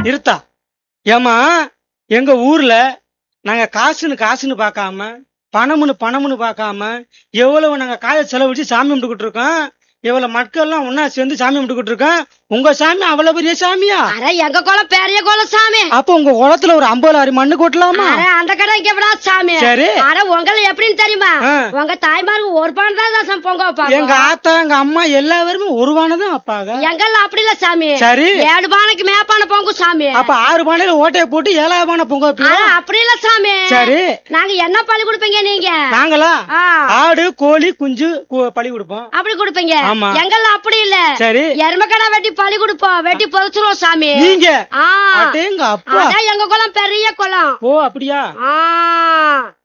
இருத்தா ஏமா எங்க ஊர்ல நாங்க காசுன்னு பார்க்காம பணம்னு பார்க்காம எவ்வளவு நாங்க காய செலவழிச்சு சாமி கும்பிட்டுக்கிட்டு இருக்கோம். எவ்வளவு மக்கள் எல்லாம் ஒன்னா சேர்ந்து சாமி கும்பிட்டுக்கிட்டு இருக்கோம். உங்க சாமி அவ்வளவு பெரிய சாமியா? அட எங்க குளம் பெரிய குளம் சாமி. அப்ப உங்க குளத்துல ஒரு 50 லாரி மண்ணு கொட்டலாமா? அந்த கடை இங்க விடா சாமி. சரி. அட உங்களுக்கு எப்படின்னு தெரியுமா? உங்க தாய்மாருக்கு ஒரு பானை தான் பொங்க வைப்பாங்க. எங்க ஆத்தா எங்க அம்மா எல்லாருமே ஒரு பானை தான் வைப்பாங்க. எங்கெல்லாம் அப்படி இல்ல சாமி. சரி. 7 பானைக்கு மேப்பான பொங்கு சாமி. அப்ப 6 பானையில ஓட்டையை போட்டு 7ஆவது பானை பொங்க வைப்பீங்க. அப்படி இல்ல சாமி. சரி. நாங்க என்ன பழி கொடுப்பீங்க நீங்க? நாங்களா ஆடு கோழி குஞ்சு பழி கொடுப்போம். அப்படி கொடுப்பீங்க. எங்கெல்லாம் அப்படி இல்ல. சரி. எருமக்கடை வெட்டி பழி கொடுப்போம். வெட்டி பொதிச்சிருவோம் சாமி. நீங்க எங்க அப்பா எங்க குளம் பெரிய குளம். ஓ அப்படியா?